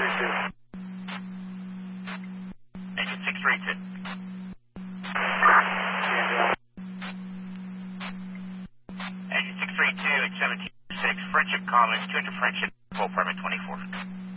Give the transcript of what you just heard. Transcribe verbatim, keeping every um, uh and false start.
two. Engine six three two. Engine six three two at seventeen six, Friendship Commons, two hundred Friendship, full permit twenty-four.